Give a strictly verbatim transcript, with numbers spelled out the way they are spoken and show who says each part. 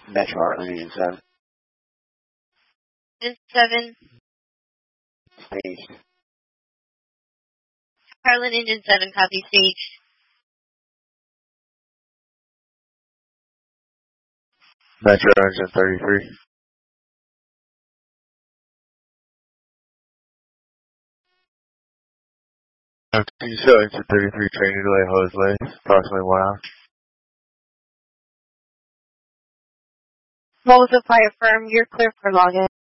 Speaker 1: Metro Heartland Engine seven.
Speaker 2: Engine seven.
Speaker 1: Stage.
Speaker 2: Heartland Engine seven, copy stage.
Speaker 3: Metro Engine thirty-three. You show Engine thirty-three training delay hose lay, approximately one hour.
Speaker 2: What was the fire firm? You're clear for login.